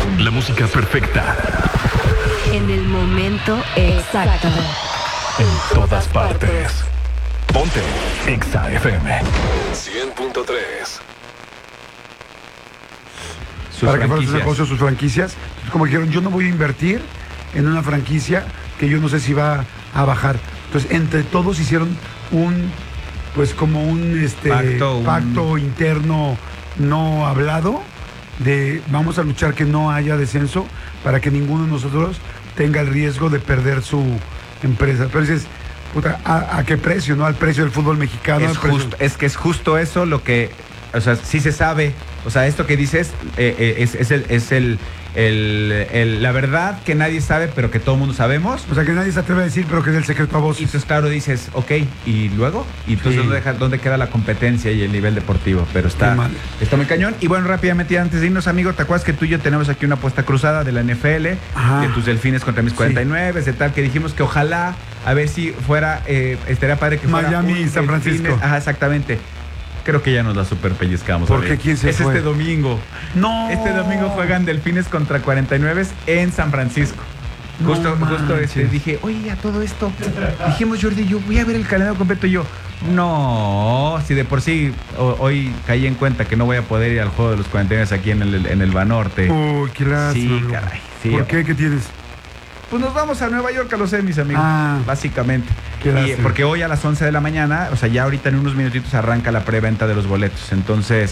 La música perfecta. En el momento exacto. En todas partes. Ponte Exa FM 100.3. Para que fueran sus negocios, sus franquicias. Como dijeron, yo no voy a invertir en una franquicia que yo no sé si va a bajar. Entonces, entre todos hicieron un pacto interno no hablado de vamos a luchar que no haya descenso para que ninguno de nosotros tenga el riesgo de perder su empresa. Pero dices, puta, ¿a qué precio? ¿No? Al precio del fútbol mexicano. Es que es justo eso lo que, o sea, sí se sabe. O sea, esto que dices la verdad que nadie sabe, pero que todo el mundo sabemos. O sea, que nadie se atreve a decir, pero que es el secreto a voces. Y entonces, claro, dices, ok, ¿y luego? Y entonces, ¿dónde queda la competencia y el nivel deportivo? Pero está muy cañón. Y bueno, rápidamente, antes de irnos, amigo, ¿te acuerdas que tú y yo tenemos aquí una apuesta cruzada de la NFL? Ajá. De tus Delfines contra mis 49, de tal, que dijimos que ojalá, a ver si fuera, estaría padre que fuera Miami y San Francisco. Ajá, exactamente. Creo que ya nos la super pellizcamos. ¿Por qué? ¿Quién se fue? Este domingo. No. Este domingo juegan Delfines contra 49 en San Francisco. Justo dije, oye, a todo esto. Dijimos, Jordi, yo voy a ver el calendario completo. Y yo, no, si de por sí hoy caí en cuenta que no voy a poder ir al juego de los 49 aquí en el Banorte. Uy, qué lástima. Sí, caray. Sí, ¿por qué? ¿Qué tienes? Pues nos vamos a Nueva York a los semis, amigos. Básicamente. Porque hoy a las 11 de la mañana, o sea, ya ahorita en unos minutitos arranca la preventa de los boletos. Entonces,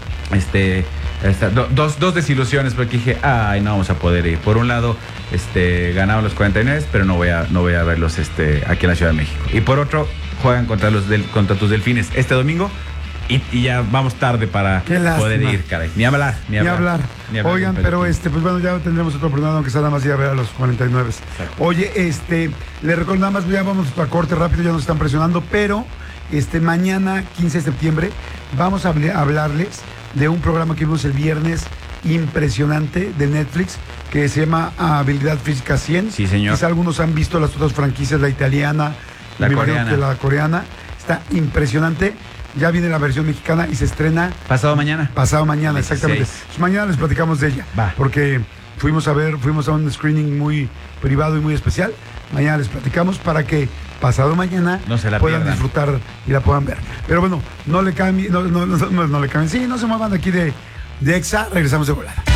dos desilusiones, porque dije, ay, no vamos a poder ir. Por un lado, ganaron los 49, pero no voy a verlos aquí en la Ciudad de México. Y por otro, juegan contra tus Delfines este domingo. Y ya vamos tarde para poder ir, caray. Ni hablar. Oigan, pero pues bueno, ya tendremos otro programa, aunque sea nada más ir a ver a los 49. Exacto. Oye, le recuerdo nada más, ya vamos a corte rápido, ya nos están presionando, pero mañana, 15 de septiembre, vamos a hablarles de un programa que vimos el viernes impresionante de Netflix, que se llama Habilidad Física 100. Sí, señor. Quizá algunos han visto las otras franquicias, la italiana, la coreana. Está impresionante. Ya viene la versión mexicana y se estrena Pasado mañana, exactamente. Pues mañana les platicamos de ella. Porque fuimos a un screening muy privado y muy especial. Mañana les platicamos para que pasado mañana puedan disfrutar y la puedan ver. Pero bueno, no le cambien, no le cambien. Sí, no se muevan de aquí de Exa. Regresamos de volada.